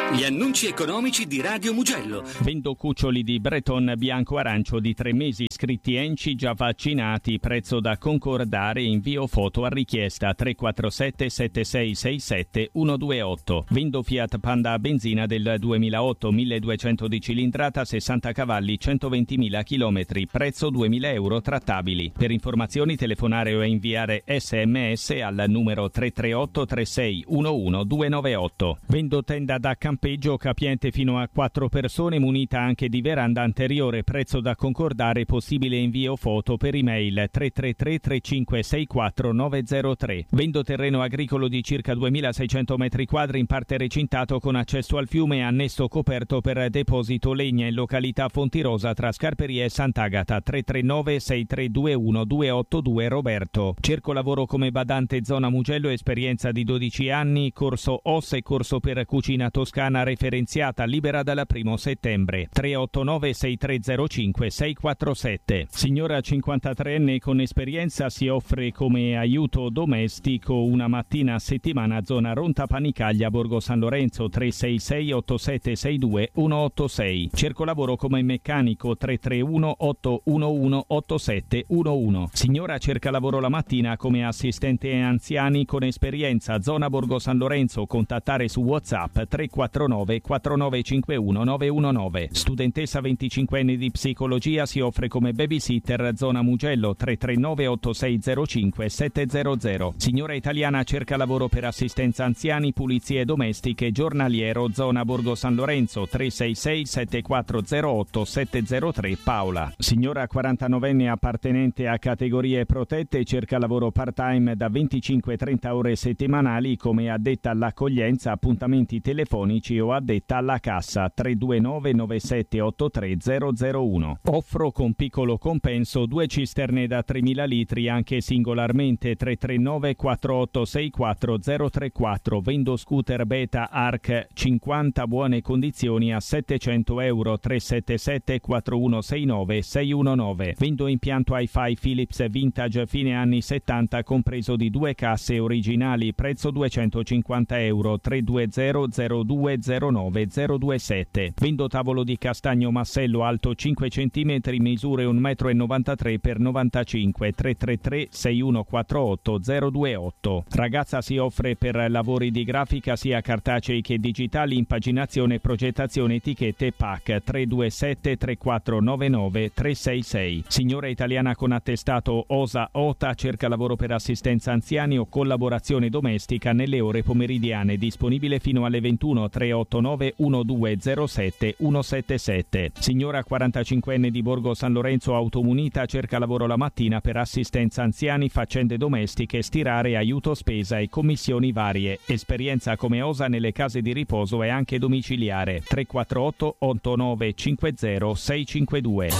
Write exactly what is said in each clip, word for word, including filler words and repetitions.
Gli annunci economici di Radio Mugello. Vendo cuccioli di Breton bianco-arancio di tre mesi, scritti Enci, già vaccinati, prezzo da concordare, invio foto a richiesta tre quattro sette sette sei sei sette uno due otto. Vendo Fiat Panda a benzina del duemilaotto, milleduecento di cilindrata, sessanta cavalli, centoventimila chilometri, prezzo duemila euro trattabili. Per informazioni telefonare o inviare sms al numero tre tre otto tre sei uno uno due nove otto. Vendo tenda da campeggio capiente fino a quattro persone, munita anche di veranda anteriore, prezzo da concordare, possibile invio foto per email tre tre tre tre cinque sei quattro nove zero tre. Vendo terreno agricolo di circa duemilaseicento metri quadri in parte recintato con accesso al fiume e annesso coperto per deposito legna in località Fontirosa tra Scarperie e Sant'Agata. Tre tre nove sei tre due uno due otto due Roberto. Cerco lavoro come badante zona Mugello, esperienza di dodici anni, corso O S E, corso per cucina toscana referenziata, libera dal primo settembre. Tre otto nove sei tre zero cinque sei quattro sette. Signora cinquantatreenne con esperienza, si offre come aiuto domestico una mattina a settimana a zona Ronta Panicaglia, Borgo San Lorenzo. Tre sei sei otto sette sei due uno otto sei. Cerco lavoro come meccanico. Tre tre uno otto uno uno otto sette uno uno. Signora cerca lavoro la mattina come assistente anziani con esperienza, zona Borgo San Lorenzo. Contattare su WhatsApp tre quattro nove quattro nove cinque uno nove uno nove. Studentessa venticinquenne di psicologia, si offre come babysitter, zona Mugello. Tre tre nove otto sei zero cinque sette zero zero. Signora italiana cerca lavoro per assistenza anziani, pulizie domestiche, giornaliero, zona Borgo San Lorenzo. Tre sei sei sette quattro zero otto sette zero tre Paola. Signora quarantanovenne appartenente a categorie protette, cerca lavoro part-time da venticinque trenta ore settimanali come addetta all'accoglienza, appuntamenti telefonici o addetta alla cassa. Tre due nove nove sette otto tre zero zero uno. Offro con piccolo compenso due cisterne da tremila litri anche singolarmente. Tre tre nove quattro otto sei quattro zero tre quattro. Vendo scooter Beta Arc cinquanta, buone condizioni a settecento euro. Tre sette sette quattro uno sei nove sei uno nove. Vendo impianto Hi-Fi Philips vintage fine anni settanta compreso di due casse originali, prezzo duecentocinquanta euro. Tre due zero zero due zero nove zero due sette. Vendo tavolo di castagno massello alto cinque centimetri, misure un metro e novantatré per novantacinque. Tre tre tre sei uno quattro otto zero due otto. Ragazza si offre per lavori di grafica sia cartacei che digitali, impaginazione, progettazione, etichette e P A C. Tre due sette tre quattro nove nove tre sei sei. Signora italiana con attestato O S A O T A, cerca lavoro per assistenza anziani o collaborazione domestica nelle ore pomeridiane, disponibile fino alle ventuno. Tre otto nove uno due zero sette uno sette sette. Signora quarantacinquenne di Borgo San Lorenzo automunita, cerca lavoro la mattina per assistenza anziani, faccende domestiche, stirare, aiuto spesa e commissioni varie. Esperienza come O S A nelle case di riposo e anche domiciliare. Tre quattro otto otto nove cinque zero sei cinque due.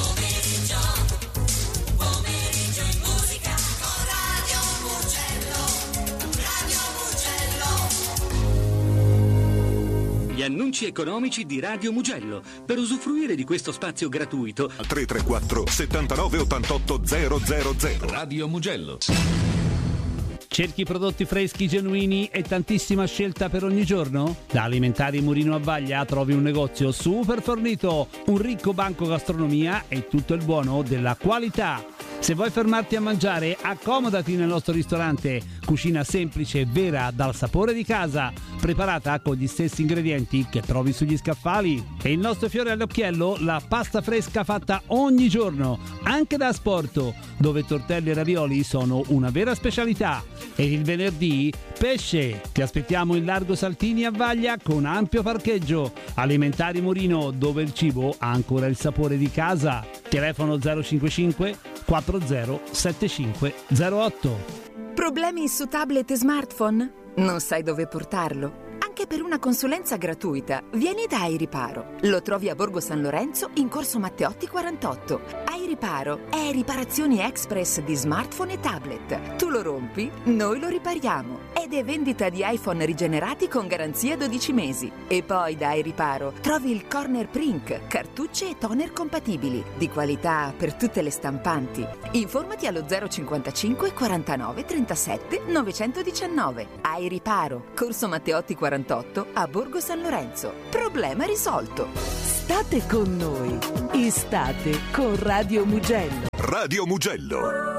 Gli annunci economici di Radio Mugello. Per usufruire di questo spazio gratuito tre tre quattro settantanove ottantotto zero zero zero. Radio Mugello. Cerchi prodotti freschi, genuini e tantissima scelta per ogni giorno? Da Alimentari Murino a Vaglia trovi un negozio super fornito, un ricco banco gastronomia e tutto il buono della qualità. Se vuoi fermarti a mangiare, accomodati nel nostro ristorante. Cucina semplice e vera, dal sapore di casa, preparata con gli stessi ingredienti che trovi sugli scaffali. E il nostro fiore all'occhiello, la pasta fresca fatta ogni giorno, anche da asporto, dove tortelli e ravioli sono una vera specialità. E il venerdì, pesce. Ti aspettiamo in Largo Saltini a Vaglia con ampio parcheggio. Alimentari Murino, dove il cibo ha ancora il sapore di casa. Telefono zero cinquantacinque quattro zero sette cinque zero otto. Problemi su tablet e smartphone? Non sai dove portarlo? Anche per una consulenza gratuita, vieni da iRiparo. Lo trovi a Borgo San Lorenzo in corso Matteotti quarantotto. iRiparo è riparazioni express di smartphone e tablet. Tu lo rompi, noi lo ripariamo. Ed è vendita di iPhone rigenerati con garanzia dodici mesi. E poi da iRiparo trovi il Corner Print, cartucce e toner compatibili, di qualità per tutte le stampanti. Informati allo zero cinquantacinque quarantanove trentasette novecentodiciannove. iRiparo, corso Matteotti quarantotto, quarantotto a Borgo San Lorenzo. Problema risolto. State con noi. Estate con Radio Mugello. Radio Mugello.